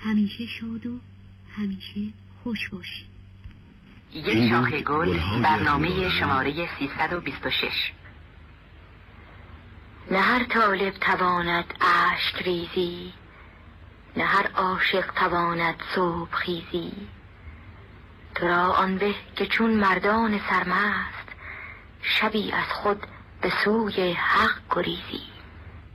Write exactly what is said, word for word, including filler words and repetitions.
همیشه شاد و همیشه خوش باشی. یک شاخه گل، برنامه شماره سیصد و بیست و شش. نه هر طالب تواند اشک ریزی، نه هر عاشق تواند صبح خیزی. تو را آن به که چون مردان سرمست، شبی از خود به سوی حق گریزی.